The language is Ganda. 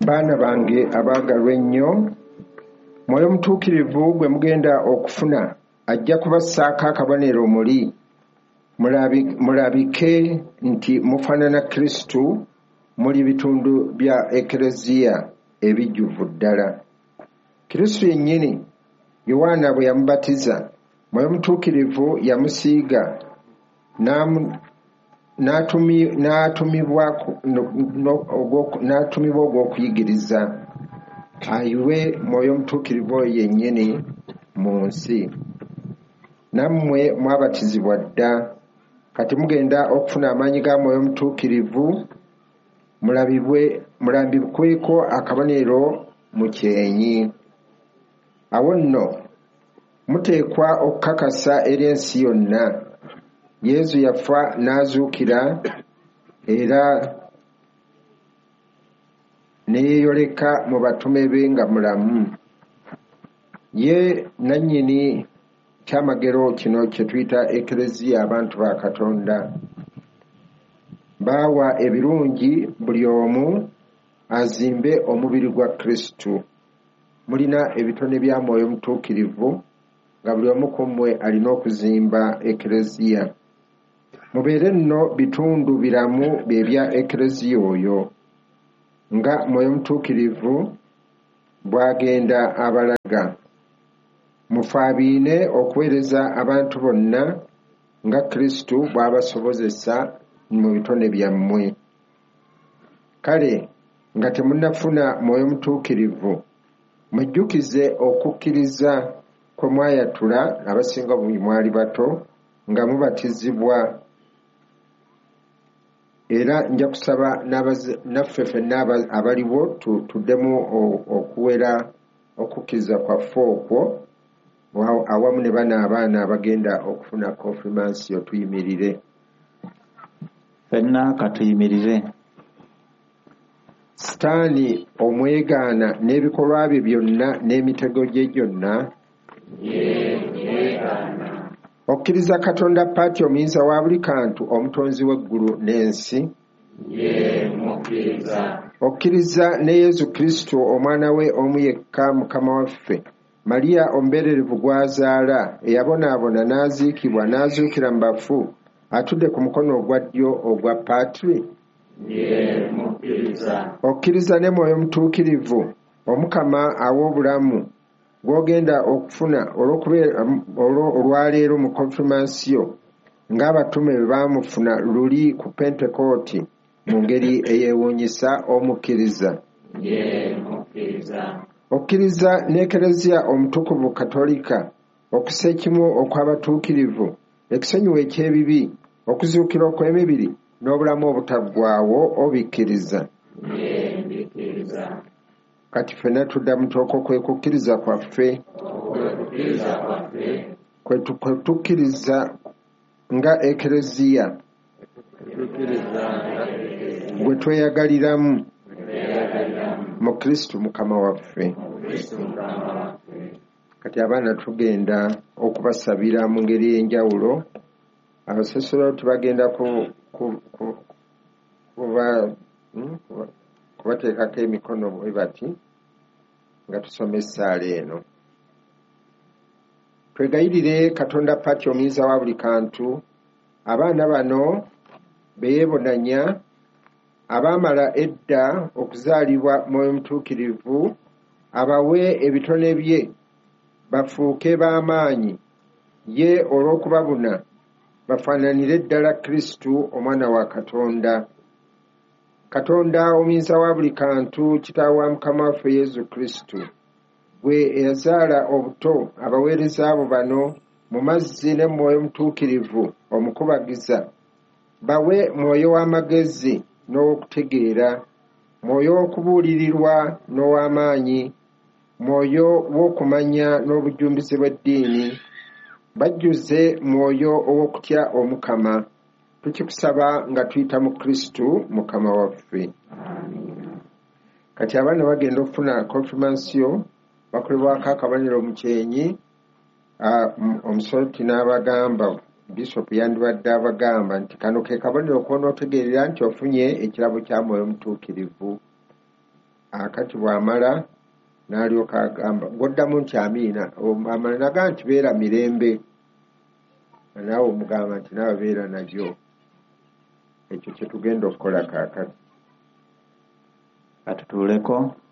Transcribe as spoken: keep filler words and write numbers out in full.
Baana bange abaagalwa ennyo, Mwoyo Mutuukirivu gwe mugenda okufuna ajja kubassaako akabonero muli mulabike nti mufaanana Kristo, muli bitundu bya Eklezia ebijjuvu ddala. Kristo yennyini Yowaana bwe yamubatiza, Mwoyo Mutuukirivu yamusiiga n'atumibwa ogw'okuyigiriza ayiwe Mwoyo Mutuukirivu oyo yennyini mu nsi. Nammwe mwabatizibwa dda, kati mugenda okufuna amaanyi ga Mwoyo Mutuukirivu mulambibweko akabonero mu kyenyi. Awo nno muteekwa okukakasa eri ensi yonna Yesu yafa n'azuukira era ne yeeyoleka mu batume be nga mulamu. Ye nannyini kyamagero kino kye tuyita Eklezia, abantu ba Katonda. Baawa ebirungi buli omu azimbe omubiri gwa Kristo. Mulina ebitone bya Mwoyo Mutuukirivu nga buli omu ku mmwe alina okuzimba Eklezia. Mubeere nno bitundu biramu by'ebya Eklezia oyo, nga Mwoyo Mutuukirivu bw'agenda abalaga. Mufaabiine okuweereza abantu bonna nga Kristo bw'abasobozesa mu bitone byammwe. Kale nga temunnafuna Mwoyo Mutuukirivu, mujjukize okukkiriza kwe mwayatula abasinga buli mwali bato nga mubatizibwa. Era nja kusaba naffe ffenna abaliwo tuddemu okuwera okukkiriza kwaffe okwo awamu ne bano abaana abagenda okufuna konfirmansiyo. Tuyimirire. Ffenna katuyimirire. Sitaani omwegaana n'ebikolwa bye byonna n'emitego gye gyonna, okkiriza Katonda Paati omuyinza wa buli kantu, omutonzi w'eggulu n'ensi. Okkiriza ne Yesu Kristo omwana we omu yekka Mukama waffe, Maliya omubeererivu gw'azaala, eyabonaabona n'aziikibwa n'azuukira mu bafu, atudde ku mukono ogwa ddyo ogwa Paatiri. Okkiriza ne Mwoyo Mutuukirivu Omukama aw'obulamu gw'ogenda okufuna olwaleero mu konfirmansiyo ng'abatume bwe baamufuna luli ku Pentekooti mu ngeri eyeewuunyisa. Omukkiriza. Okkiriza n'Eklezia omutukuvu Katolika, okussa ekimu okw'abatuukirivu, ekisonyiwo eky'ebibi, okuzuukira okw'emibiri n'obulamu obutaggwaawo. Obikkiriza. Kati ffenna tuddamu tuoko kwe kukkiriza kwaffe kwe tukkiriza nga Eklezia gwe tweyagaliramu mu Kristo Mukama waffe. Kati abaana tugenda okubasabira mu ngeri ey'enjawulo. Abasaserdoti bagenda kubateekako emikono bwe bati nga tusoma essaala eno. Twegayirire Katonda Paati omuyinza wa buli kantu, abaana bano beyeebonanya abaamala edda okuzaalibwa Mwoyo Mutuukirivu, abawe ebitone bye bafuuke b'amaanyi, ye olw'okubabuna bafaananire ddala Kristo omwana wa Katonda. Katonda omuyinza wa buli kantu, Kitaawe wa Mukama waffe Yesu Kristo, gwe eyazaala obuto abaweereza abo bano mu mazzi ne Mwoyo Mutuukirivu omukubagiza, bawe mwoyo w'amagezi n'ow'okutegeera, mwoyo w'okubuulirirwa n'ow'amaanyi, mwoyo w'okumanya n'obujjumbizi bw'eddiini, bajjuze mwoyo ow'okutya Omukama. Tukikusaba nga tuyita mu Kristo Mukama waffe. Kati abaana bagenda okufuna konfirmansiyo, bakolebwako akabonero mu kyenyi. Omusoroti n'abagamba, Bishop yandibadde abagamba nti kano ke kabonero k'onootegeerera nti ofunye ekirabo kya Mwoyo Mutuukirivu. akati bw'amala n'alyoka agamba gw'oddamu nti amiina amala nagaa nti beera mirembe naawe omugamba nti naawe beera nagyo. Ekyo kye tugenda okukola kaakati. Katutuuleko